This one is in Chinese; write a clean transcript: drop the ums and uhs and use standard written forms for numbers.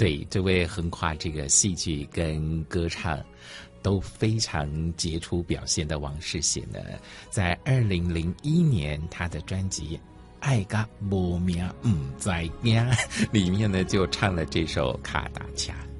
对，这位横跨这个戏剧跟歌唱都非常杰出表现的王世贤呢，在2001年他的专辑《爱甲无名唔知惊》里面呢，就唱了这首《卡达恰》。